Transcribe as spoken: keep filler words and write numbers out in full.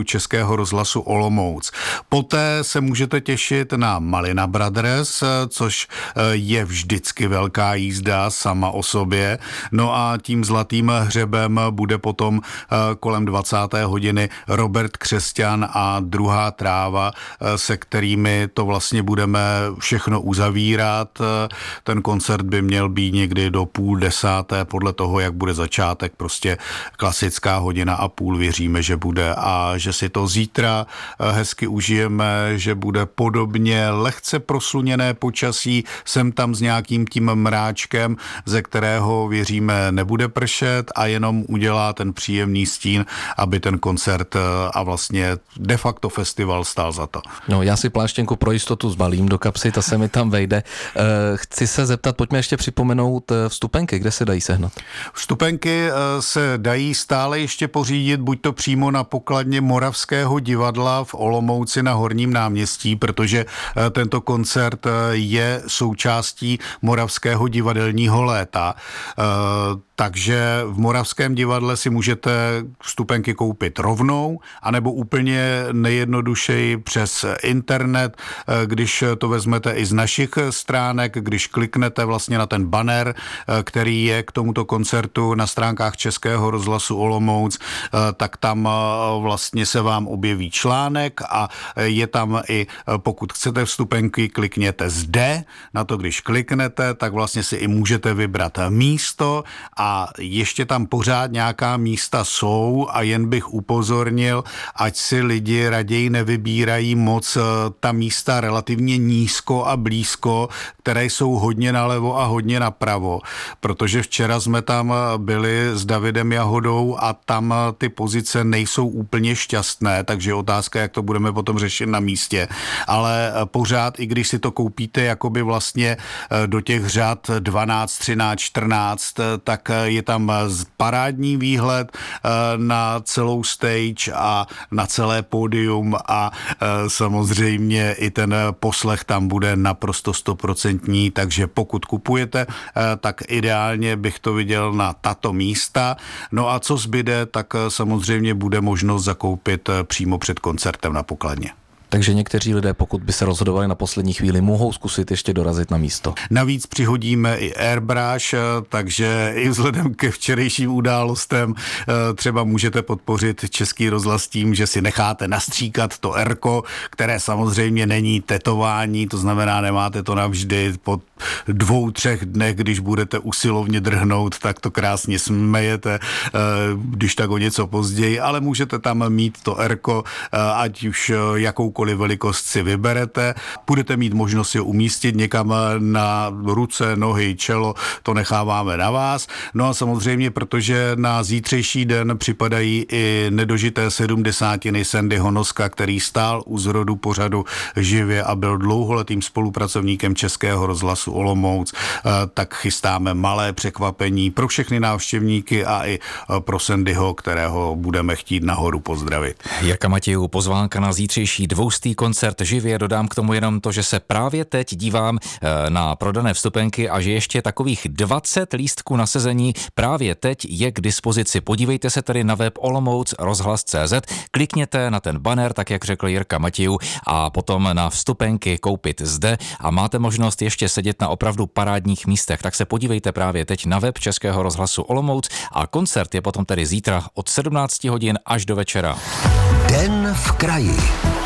Českého rozhlasu Olomouc. Poté se můžete těšit na Malina Brothers, což je vždycky velká jízda sama o sobě. No a tím zlatým hřebem bude potom kolem dvacáté hodiny Robert Křesťan a Druhá tráva, se kterými to vlastně budeme všechno uzavírat. Ten koncert by měl být někdy do půl desáté, podle toho, jak bude začátek, prostě klasická hodina a půl, věříme, že bude a že si to zítra hezky užijeme, že bude podobně lehce prosluněné počasí, sem tam s nějakým tím mráčkem, ze kterého věříme nebude pršet a jenom udělá ten příjemný stín, aby ten koncert a vlastně de facto festival stál za to. No, já si pláštěnku pro jistotu zbalím do kapsy, ta se mi tam vejde. Chci se zeptat, pojďme ještě připomenout vstupenky, kde se dají sehnat? Vstupenky se dají stále ještě pořídit, buď to přímo na pokladně Moravského divadla v Olomouci na Horním náměstí, protože tento koncert je součástí Moravského divadelního léta. Takže v Moravském divadle si můžete vstupenky koupit rovnou, anebo úplně nejjednodušeji přes internet, když to vezmete i z našich stránek, když kliknete vlastně na ten banner, který je k tomuto koncertu na stránkách Českého rozhlasu Olomouc, tak tam vlastně se vám objeví článek a je tam i, pokud chcete vstupenky, klikněte zde, na to když kliknete, tak vlastně si i můžete vybrat místo a A ještě tam pořád nějaká místa jsou a jen bych upozornil, ať si lidi raději nevybírají moc ta místa relativně nízko a blízko, které jsou hodně nalevo a hodně napravo, protože včera jsme tam byli s Davidem Jahodou a tam ty pozice nejsou úplně šťastné, takže otázka, jak to budeme potom řešit na místě, ale pořád, i když si to koupíte jakoby vlastně do těch řad dvanáct, třináct, čtrnáct, tak je tam parádní výhled na celou stage a na celé pódium a samozřejmě i ten poslech tam bude naprosto stoprocentní, takže pokud kupujete, tak ideálně bych to viděl na tato místa. No a co zbyde, tak samozřejmě bude možnost zakoupit přímo před koncertem na pokladně. Takže někteří lidé, pokud by se rozhodovali na poslední chvíli, mohou zkusit ještě dorazit na místo. Navíc přihodíme i airbrush, takže i vzhledem ke včerejším událostem třeba můžete podpořit Český rozhlas tím, že si necháte nastříkat to erko, které samozřejmě není tetování, to znamená, nemáte to navždy. Po dvou, třech dnech, když budete usilovně drhnout, tak to krásně smejete, když tak o něco později, ale můžete tam mít to erko, ať už jakou velikost si vyberete. Budete mít možnost si umístit někam na ruce, nohy, čelo, to necháváme na vás. No a samozřejmě, protože na zítřejší den připadají i nedožité sedmdesátiny Sandy Honoska, který stál u zrodu pořadu živě a byl dlouholetým spolupracovníkem Českého rozhlasu Olomouc, tak chystáme malé překvapení pro všechny návštěvníky a i pro Sandyho, kterého budeme chtít nahoru pozdravit. Jirka Matějů, pozvánka na zítřejší dvou koncert živě, dodám k tomu jenom to, že se právě teď dívám na prodané vstupenky a že ještě takových dvacet lístků na sezení právě teď je k dispozici. Podívejte se tedy na web Olomouc rozhlas tečka cé zet, klikněte na ten banner, tak jak řekl Jirka Matějů, a potom na vstupenky koupit zde a máte možnost ještě sedět na opravdu parádních místech. Tak se podívejte právě teď na web Českého rozhlasu Olomouc a koncert je potom tedy zítra od sedmnáct hodin až do večera. Den v kraji.